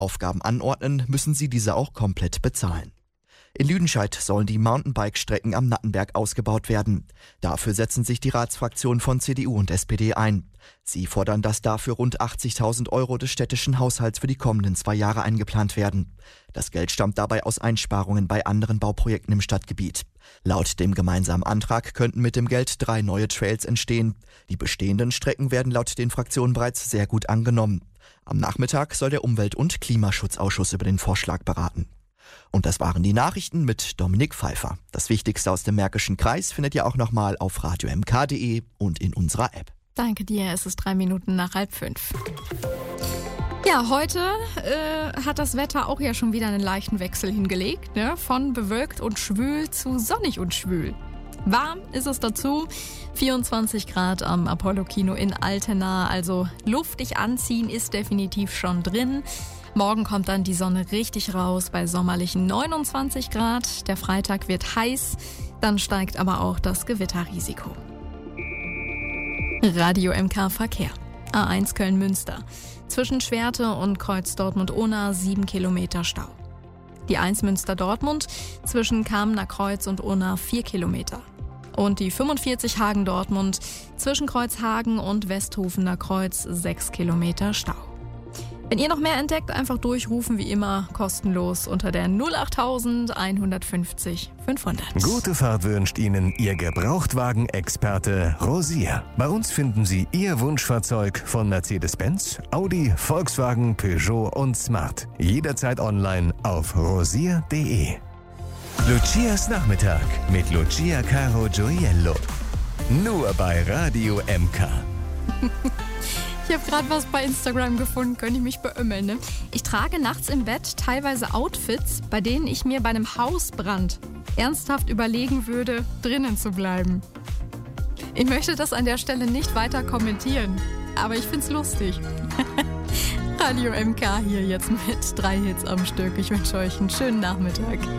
Aufgaben anordnen müssen sie diese auch komplett bezahlen. In Lüdenscheid sollen die Mountainbike-Strecken am Nattenberg ausgebaut werden. Dafür setzen sich die Ratsfraktionen von CDU und SPD ein. Sie fordern, dass dafür rund 80.000 € des städtischen Haushalts für die kommenden 2 Jahre eingeplant werden. Das Geld stammt dabei aus Einsparungen bei anderen Bauprojekten im Stadtgebiet. Laut dem gemeinsamen Antrag könnten mit dem Geld 3 neue Trails entstehen. Die bestehenden Strecken werden laut den Fraktionen bereits sehr gut angenommen. Am Nachmittag soll der Umwelt- und Klimaschutzausschuss über den Vorschlag beraten. Und das waren die Nachrichten mit Dominik Pfeiffer. Das Wichtigste aus dem Märkischen Kreis findet ihr auch nochmal auf radiomk.de und in unserer App. Danke dir, es ist 3 Minuten nach 4:30. Ja, heute hat das Wetter auch ja schon wieder einen leichten Wechsel hingelegt, ne? Von bewölkt und schwül zu sonnig und schwül. Warm ist es dazu, 24 Grad am Apollo-Kino in Altena, also luftig anziehen ist definitiv schon drin. Morgen kommt dann die Sonne richtig raus bei sommerlichen 29 Grad. Der Freitag wird heiß, dann steigt aber auch das Gewitterrisiko. Radio MK Verkehr. A1 Köln-Münster. Zwischen Schwerte und Kreuz Dortmund-Unna 7 Kilometer Stau. Die 1 Münster-Dortmund zwischen Kamener Kreuz und Unna 4 Kilometer. Und die 45 Hagen-Dortmund zwischen Kreuzhagen und Westhofener Kreuz 6 Kilometer Stau. Wenn ihr noch mehr entdeckt, einfach durchrufen, wie immer, kostenlos unter der 08000 150 500. Gute Fahrt wünscht Ihnen Ihr Gebrauchtwagen-Experte Rosier. Bei uns finden Sie Ihr Wunschfahrzeug von Mercedes-Benz, Audi, Volkswagen, Peugeot und Smart. Jederzeit online auf rosier.de. Lucias Nachmittag mit Lucia Caro Gioiello. Nur bei Radio MK. Ich habe gerade was bei Instagram gefunden, könnte ich mich beömmeln. Ne? Ich trage nachts im Bett teilweise Outfits, bei denen ich mir bei einem Hausbrand ernsthaft überlegen würde, drinnen zu bleiben. Ich möchte das an der Stelle nicht weiter kommentieren, aber ich find's lustig. Radio MK hier jetzt mit 3 Hits am Stück. Ich wünsche euch einen schönen Nachmittag.